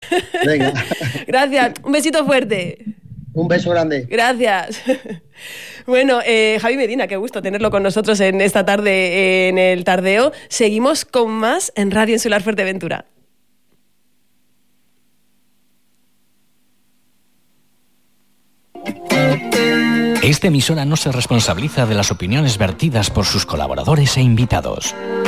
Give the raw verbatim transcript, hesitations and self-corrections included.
Venga. Gracias, un besito fuerte. Un beso grande. Gracias. Bueno, eh, Javi Medina, qué gusto tenerlo con nosotros en esta tarde en el Tardeo. Seguimos con más en Radio Insular Fuerteventura. Esta emisora no se responsabiliza de las opiniones vertidas por sus colaboradores e invitados.